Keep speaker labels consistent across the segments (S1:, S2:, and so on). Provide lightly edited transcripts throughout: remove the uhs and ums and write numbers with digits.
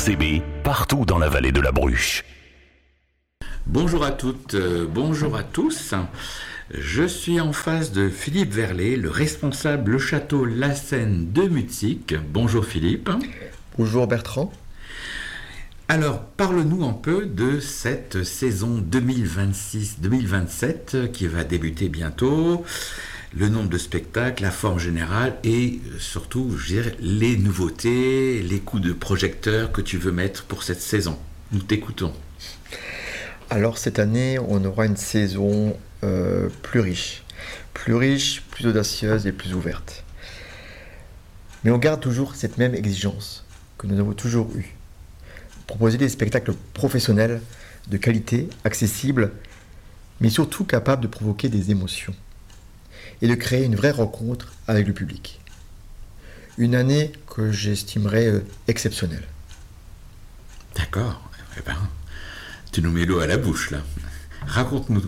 S1: RCB, partout dans la vallée de la Bruche.
S2: Bonjour à toutes, bonjour à tous. Je suis en face de Philippe Verlet, le responsable le château La Seine de Mutzik. Bonjour Philippe.
S3: Bonjour Bertrand.
S2: Alors, parle-nous un peu de cette saison 2026-2027 qui va débuter bientôt. Le nombre de spectacles, la forme générale et surtout, je dirais, les nouveautés, les coups de projecteur que tu veux mettre pour cette saison. Nous t'écoutons.
S3: Alors cette année, on aura une saison plus riche, plus audacieuse et plus ouverte. Mais on garde toujours cette même exigence que nous avons toujours eue. Proposer des spectacles professionnels, de qualité, accessibles, mais surtout capables de provoquer des émotions et de créer une vraie rencontre avec le public. Une année que j'estimerais exceptionnelle.
S2: D'accord. Eh ben, tu nous mets l'eau à la bouche, là. Raconte-nous.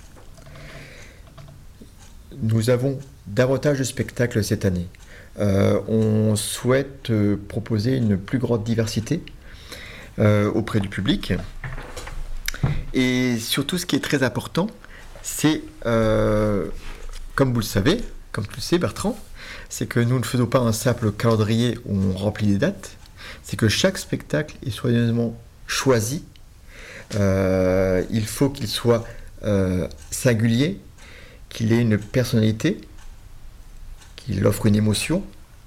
S3: Nous avons davantage de spectacles cette année. On souhaite proposer une plus grande diversité auprès du public. Et surtout, ce qui est très important, c'est, comme vous le savez, comme tu le sais Bertrand, c'est que nous ne faisons pas un simple calendrier où on remplit des dates, c'est que chaque spectacle est soigneusement choisi. Il faut qu'il soit singulier, qu'il ait une personnalité, qu'il offre une émotion.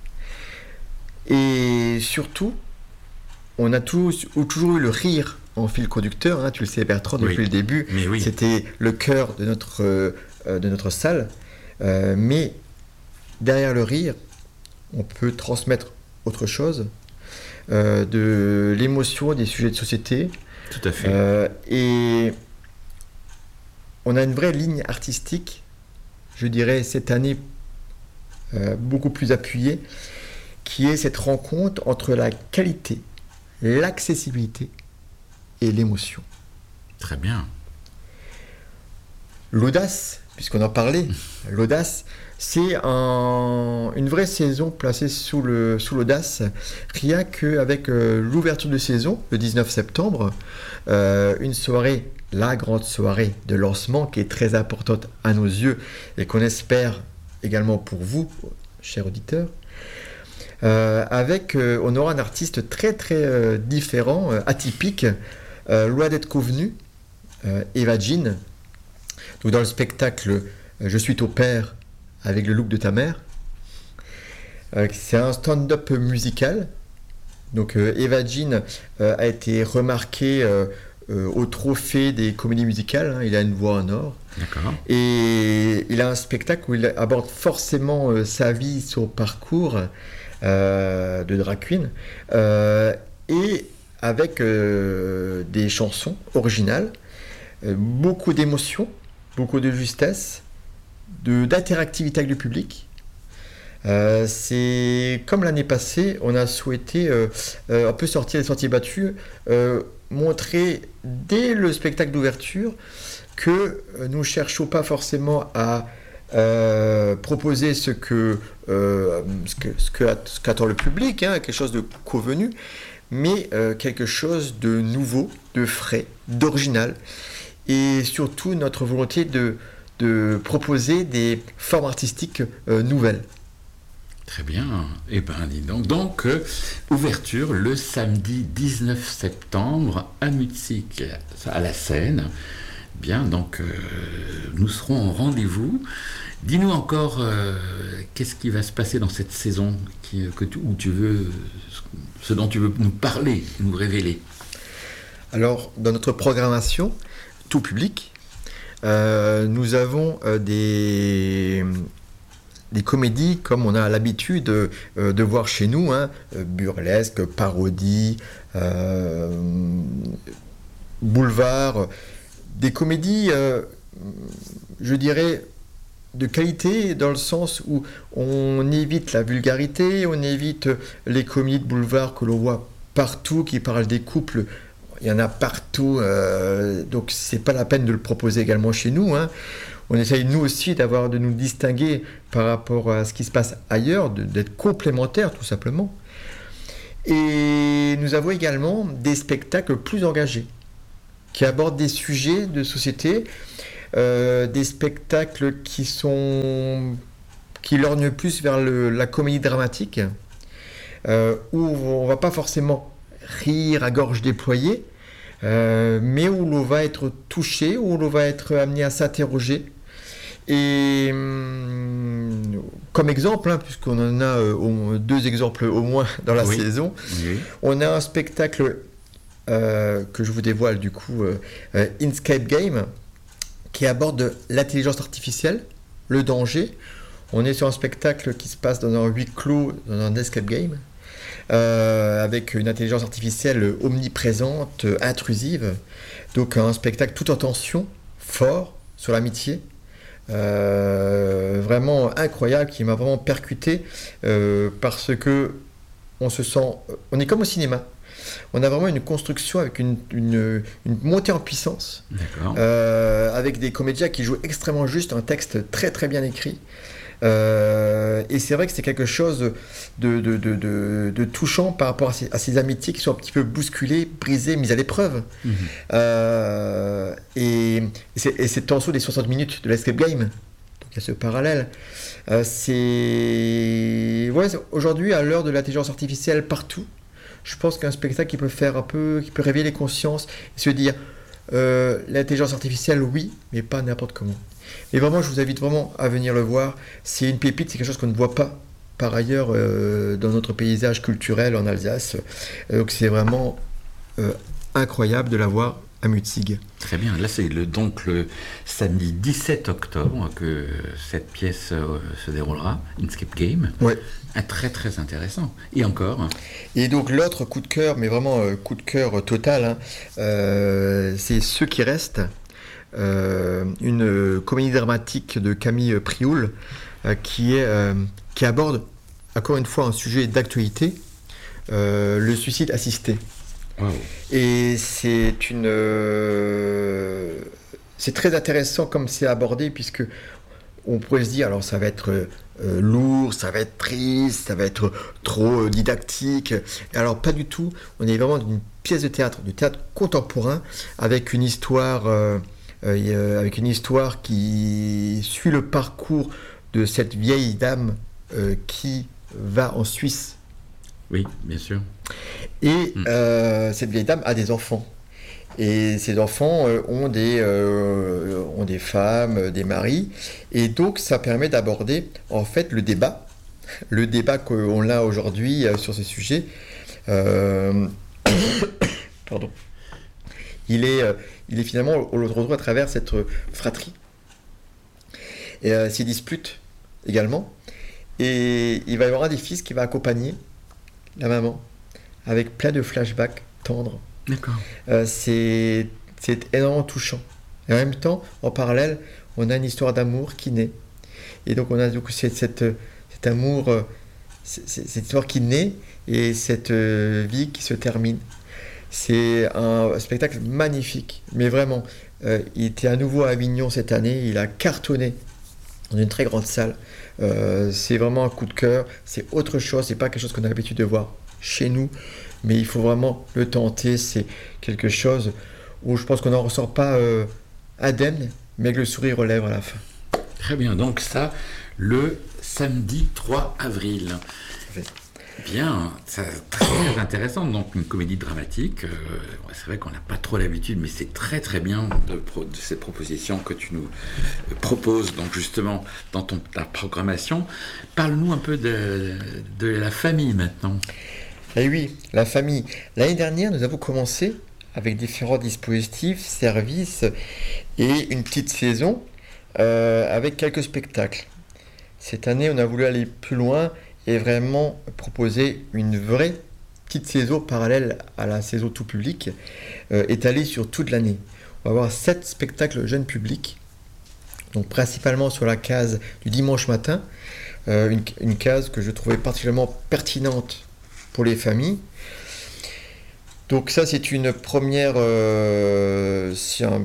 S3: Et surtout, on a toujours eu le rire en fil conducteur, hein, tu le sais Bertrand, depuis le début.
S2: Oui.
S3: C'était le cœur de notre salle. Mais derrière le rire, on peut transmettre autre chose, de l'émotion, des sujets de société.
S2: Tout à fait.
S3: Et on a une vraie ligne artistique, je dirais cette année beaucoup plus appuyée, qui est cette rencontre entre la qualité, l'accessibilité et l'émotion.
S2: Très bien.
S3: L'audace, puisqu'on en parlait, l'audace, c'est une vraie saison placée sous l'audace, rien qu'avec l'ouverture de saison, le 19 septembre, une soirée, la grande soirée de lancement qui est très importante à nos yeux et qu'on espère également pour vous, chers auditeurs. On aura un artiste très très différent, atypique, loin d'être convenu, Eva Jean. Donc dans le spectacle Je suis ton père avec le look de ta mère, c'est un stand-up musical. Donc Eva Jean a été remarquée au trophée des comédies musicales, hein, il a une voix en or.
S2: D'accord.
S3: Et il a un spectacle où il aborde forcément sa vie, son parcours de drag queen, et avec des chansons originales, beaucoup d'émotions, beaucoup de justesse, d'interactivité avec le public. C'est comme l'année passée, on a souhaité un peu sortir des sentiers battus, montrer dès le spectacle d'ouverture que nous ne cherchons pas forcément à proposer ce qu'attend le public, hein, quelque chose de convenu, mais quelque chose de nouveau, de frais, d'original, et surtout notre volonté de proposer des formes artistiques nouvelles.
S2: Très bien. Eh bien, dis donc. Donc, ouverture le samedi 19 septembre à Mutzik, à la Seine. Bien, donc, nous serons en rendez-vous. Dis-nous encore, qu'est-ce qui va se passer dans cette saison ce dont tu veux nous parler, nous révéler.
S3: Alors, dans notre programmation, tout public, nous avons des comédies comme on a l'habitude de voir chez nous, hein, burlesque, parodie, boulevard, des comédies, je dirais, de qualité dans le sens où on évite la vulgarité, on évite les comédies de boulevard que l'on voit partout, qui parlent des couples. Il y en a partout, donc c'est pas la peine de le proposer également chez nous, hein. On essaye nous aussi de nous distinguer par rapport à ce qui se passe ailleurs, d'être complémentaires tout simplement. Et nous avons également des spectacles plus engagés, qui abordent des sujets de société, des spectacles qui lorgnent plus vers la comédie dramatique, où on ne va pas forcément rire à gorge déployée, mais où l'on va être touché, où l'on va être amené à s'interroger. Et comme exemple, puisqu'on en a 2 exemples au moins dans la saison, on a un spectacle que je vous dévoile du coup, Escape Game, qui aborde l'intelligence artificielle, le danger. On est sur un spectacle qui se passe dans un huis clos, dans un escape game, avec une intelligence artificielle omniprésente, intrusive. Donc un spectacle tout en tension, fort, sur l'amitié. Vraiment incroyable, qui m'a vraiment percuté, parce que on est comme au cinéma. On a vraiment une construction avec une montée en puissance, avec des comédiens qui jouent extrêmement juste, un texte très très bien écrit. Et c'est vrai que c'est quelque chose de touchant par rapport à ces amitiés qui sont un petit peu bousculées, brisées, mises à l'épreuve. Et c'est en dessous des 60 minutes de l'Escape Game. Donc il y a ce parallèle. Aujourd'hui, à l'heure de l'intelligence artificielle partout, je pense qu'un spectacle qui peut réveiller les consciences et se dire l'intelligence artificielle, oui, mais pas n'importe comment. Et vraiment, je vous invite vraiment à venir le voir. C'est une pépite, c'est quelque chose qu'on ne voit pas par ailleurs dans notre paysage culturel en Alsace. Donc c'est vraiment incroyable de la voir à Mutzig.
S2: Très bien, là c'est donc le samedi 17 octobre que cette pièce se déroulera, Escape Game.
S3: Ouais.
S2: Très très intéressant. Et encore.
S3: Et donc l'autre coup de cœur, mais vraiment coup de cœur total, c'est Ceux qui restent, une comédie dramatique de Camille Prioul qui aborde encore une fois un sujet d'actualité, le suicide assisté.
S2: Wow.
S3: Et c'est très intéressant comme c'est abordé, puisque on pourrait se dire, alors ça va être lourd, ça va être triste, ça va être trop didactique. Alors pas du tout, on est vraiment dans une pièce de théâtre contemporain, avec une histoire qui suit le parcours de cette vieille dame qui va en Suisse.
S2: Oui, bien sûr.
S3: Et cette vieille dame a des enfants. Et ces enfants ont des femmes, des maris. Et donc, ça permet d'aborder, en fait, le débat qu'on a aujourd'hui sur ce sujet. Pardon. Il est finalement, on le retrouve à travers cette fratrie. Et ces disputes également. Et il va y avoir un des fils qui va accompagner la maman, avec plein de flashbacks tendres.
S2: D'accord.
S3: C'est énormément touchant. Et en même temps, en parallèle, on a une histoire d'amour qui naît. Et donc on a cet amour, cette histoire qui naît, et cette vie qui se termine. C'est un spectacle magnifique, mais vraiment, il était à nouveau à Avignon cette année, il a cartonné dans une très grande salle. C'est vraiment un coup de cœur, c'est autre chose, c'est pas quelque chose qu'on a l'habitude de voir chez nous, mais il faut vraiment le tenter. C'est quelque chose où je pense qu'on n'en ressort pas indemne, mais que le sourire aux lèvres à la fin.
S2: Très bien, donc ça, le samedi 3 avril.
S3: Oui.
S2: Bien, c'est très intéressant, donc une comédie dramatique. C'est vrai qu'on n'a pas trop l'habitude, mais c'est très très bien de cette proposition que tu nous proposes, donc justement dans ta programmation. Parle-nous un peu de la famille maintenant.
S3: Eh oui, la famille. L'année dernière, nous avons commencé avec différents dispositifs, services et une petite saison avec quelques spectacles. Cette année, on a voulu aller plus loin et vraiment proposer une vraie petite saison parallèle à la saison tout public, étalée sur toute l'année. On va avoir 7 spectacles jeunes publics, donc principalement sur la case du dimanche matin, une case que je trouvais particulièrement pertinente pour les familles. Donc ça, c'est une première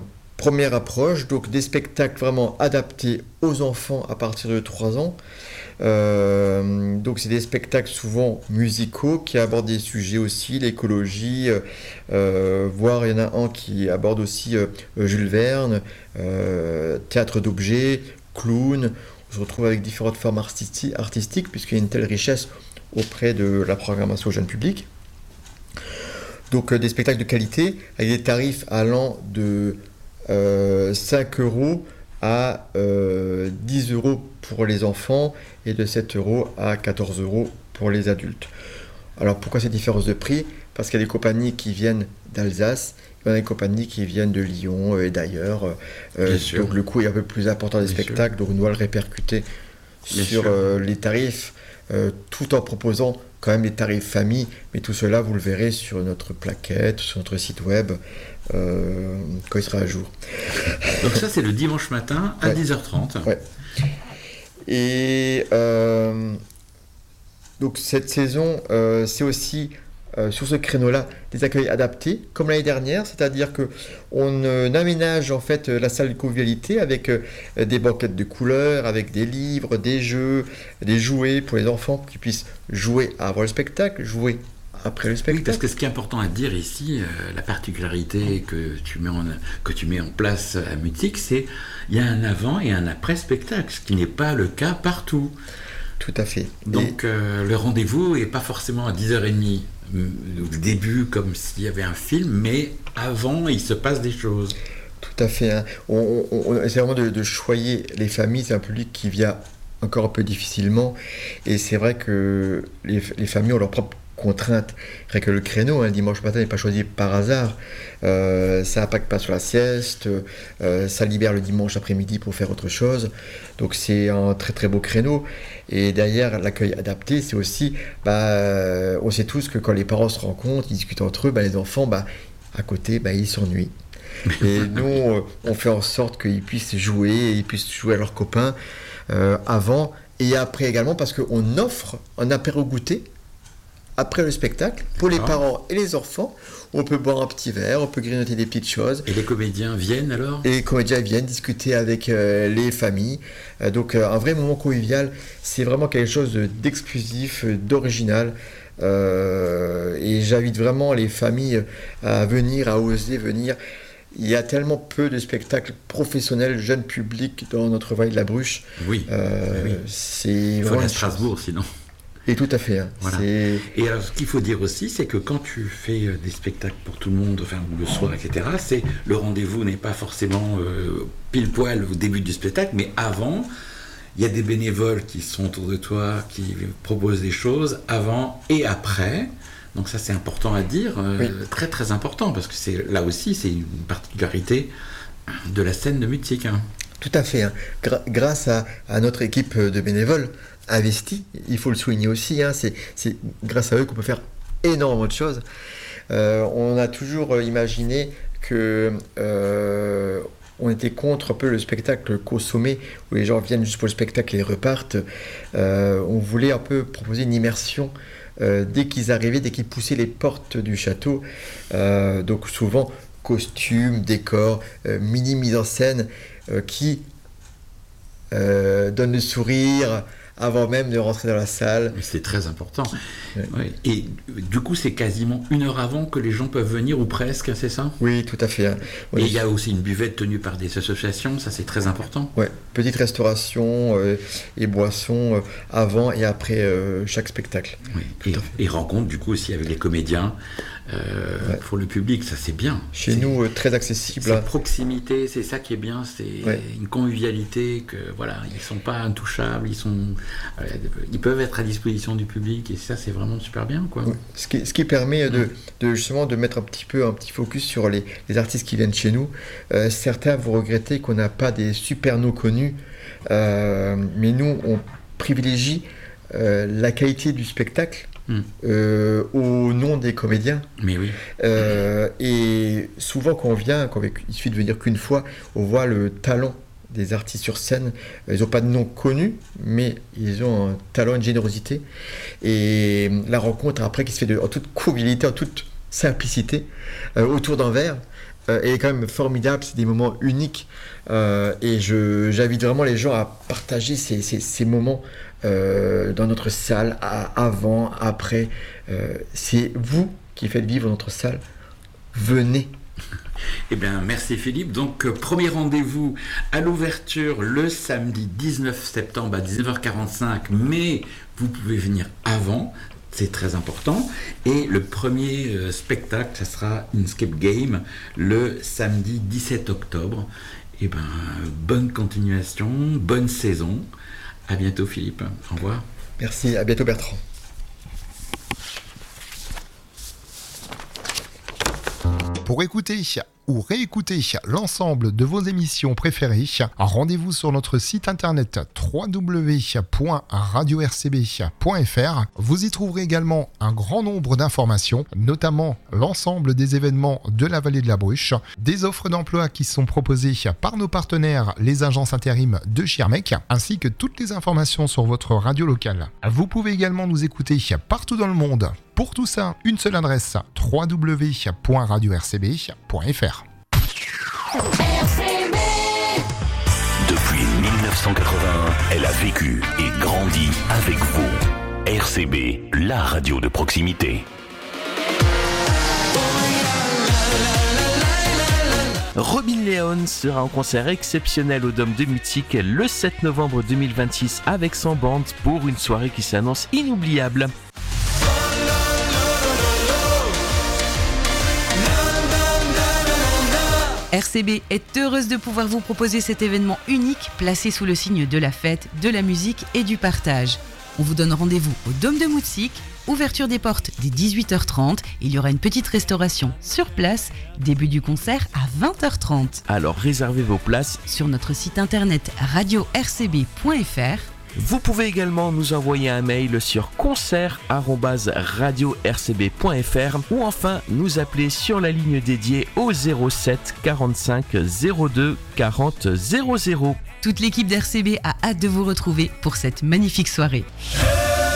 S3: approche, donc des spectacles vraiment adaptés aux enfants à partir de 3 ans. Donc c'est des spectacles souvent musicaux qui abordent des sujets aussi, l'écologie, voire il y en a un qui aborde aussi Jules Verne, théâtre d'objets, clown. On se retrouve avec différentes formes artistiques puisqu'il y a une telle richesse auprès de la programmation jeune public. Donc des spectacles de qualité avec des tarifs allant de 5 euros à 10 euros pour les enfants et de 7 euros à 14 euros pour les adultes. Alors pourquoi cette différence de prix? Parce qu'il y a des compagnies qui viennent d'Alsace, il y a des compagnies qui viennent de Lyon et d'ailleurs. Donc le coût est un peu plus important des spectacles, donc on doit le répercuter sur les tarifs, tout en proposant quand même les tarifs famille, mais tout cela vous le verrez sur notre plaquette, sur notre site web, quand il sera à jour.
S2: Donc ça c'est le dimanche matin à 10h30.
S3: Ouais. Et donc cette saison, c'est aussi sur ce créneau-là des accueils adaptés, comme l'année dernière, c'est-à-dire qu'on aménage en fait la salle de convivialité avec des banquettes de couleurs, avec des livres, des jeux, des jouets pour les enfants qui puissent jouer avant le spectacle, jouer après le spectacle.
S2: Oui, parce que ce qui est important à dire ici, la particularité que tu mets en place à Mutzig, c'est il y a un avant et un après spectacle, ce qui n'est pas le cas partout.
S3: Tout à fait.
S2: Donc le rendez-vous n'est pas forcément à 10h30 au début comme s'il y avait un film, mais avant il se passe des choses.
S3: Tout à fait. Hein. On essaie vraiment de choyer les familles, c'est un public qui vient encore un peu difficilement et c'est vrai que les familles ont leurs propres contraintes. C'est vrai que le créneau, le dimanche matin, n'est pas choisi par hasard. Ça n'impacte pas sur la sieste, ça libère le dimanche après-midi pour faire autre chose. Donc c'est un très très beau créneau. Et derrière, l'accueil adapté, c'est aussi, on sait tous que quand les parents se rencontrent, ils discutent entre eux, les enfants, à côté, ils s'ennuient. Et nous, on fait en sorte qu'ils puissent jouer à leurs copains avant et après également, parce qu'on offre un apéro-goûter après le spectacle, pour les parents et les enfants. On peut boire un petit verre, on peut grignoter des petites choses.
S2: Et les comédiens viennent alors? Et
S3: les comédiens viennent discuter avec les familles. Donc un vrai moment convivial, c'est vraiment quelque chose d'exclusif, d'original. Et j'invite vraiment les familles à venir, à oser venir. Il y a tellement peu de spectacles professionnels, jeune public dans notre vallée de la Bruche.
S2: Oui.
S3: C'est
S2: il faut aller à Strasbourg sinon.
S3: Et tout à fait. Hein.
S2: Voilà. Et alors, ce qu'il faut dire aussi, c'est que quand tu fais des spectacles pour tout le monde, enfin le soir, etc., le rendez-vous n'est pas forcément pile poil au début du spectacle, mais avant, il y a des bénévoles qui sont autour de toi, qui proposent des choses avant et après. Donc ça, c'est important à dire, très très important, parce que là aussi, c'est une particularité de la scène de Mutzig. Hein.
S3: Tout à fait. Hein. Grâce à notre équipe de bénévoles investis, il faut le souligner aussi, hein, c'est grâce à eux qu'on peut faire énormément de choses. On a toujours imaginé que on était contre un peu le spectacle consommé, où les gens viennent juste pour le spectacle et repartent. On voulait un peu proposer une immersion dès qu'ils arrivaient, dès qu'ils poussaient les portes du château. Donc souvent, costumes, décors, mini mise en scène qui donne le sourire avant même de rentrer dans la salle.
S2: C'est très important. Ouais. Et du coup, c'est quasiment 1 heure avant que les gens peuvent venir, ou presque, c'est ça?
S3: Oui, tout à fait.
S2: Et il y a aussi une buvette tenue par des associations, ça c'est très important.
S3: Oui, petite restauration et boissons avant et après chaque spectacle.
S2: Oui. Et rencontre du coup aussi avec les comédiens. Pour le public, ça c'est bien.
S3: Chez nous, très accessible.
S2: C'est proximité, c'est ça qui est bien, c'est une convivialité que voilà, ils sont pas intouchables, ils peuvent être à disposition du public et ça c'est vraiment super bien quoi.
S3: Ouais. Ce qui permet de justement de mettre un petit focus sur les artistes qui viennent chez nous. Certains vont regretter qu'on n'a pas des super noms connus, mais nous on privilégie la qualité du spectacle. Au nom des comédiens.
S2: Mais oui.
S3: Et souvent quand on vient, il suffit de venir qu'une fois, on voit le talent des artistes sur scène. Ils n'ont pas de nom connu, mais ils ont un talent, une générosité. Et la rencontre après qui se fait en toute convivialité, en toute simplicité, autour d'un verre, est quand même formidable. C'est des moments uniques. Et j'invite vraiment les gens à partager ces moments dans notre salle, avant, après. C'est vous qui faites vivre notre salle. Venez.
S2: Eh bien, merci Philippe. Donc, premier rendez-vous à l'ouverture le samedi 19 septembre à 19h45, mais vous pouvez venir avant, c'est très important. Et le premier spectacle, ça sera Inkscape Game le samedi 17 octobre. Eh bien, bonne continuation, bonne saison. À bientôt Philippe. Au revoir.
S3: Merci, à bientôt Bertrand.
S4: Pour écouter ou réécouter l'ensemble de vos émissions préférées, rendez-vous sur notre site internet www.radio-rcb.fr. Vous y trouverez également un grand nombre d'informations, notamment l'ensemble des événements de la vallée de la Bruche, des offres d'emploi qui sont proposées par nos partenaires, les agences intérim de Schirmeck, ainsi que toutes les informations sur votre radio locale. Vous pouvez également nous écouter partout dans le monde. Pour tout ça, une seule adresse, www.radio-rcb.fr.
S1: Depuis 1981, elle a vécu et grandi avec vous. RCB, la radio de proximité.
S5: Robin Leon sera en concert exceptionnel au Dôme de Mutzig le 7 novembre 2026 avec son band pour une soirée qui s'annonce inoubliable.
S6: RCB est heureuse de pouvoir vous proposer cet événement unique placé sous le signe de la fête, de la musique et du partage. On vous donne rendez-vous au Dôme de Mutzig, ouverture des portes dès 18h30. Il y aura une petite restauration sur place, début du concert à 20h30.
S5: Alors réservez vos places
S6: sur notre site internet radio-rcb.fr.
S5: Vous pouvez également nous envoyer un mail sur concert@radio-rcb.fr ou enfin nous appeler sur la ligne dédiée au 07 45 02 40 00.
S6: Toute l'équipe d'RCB a hâte de vous retrouver pour cette magnifique soirée.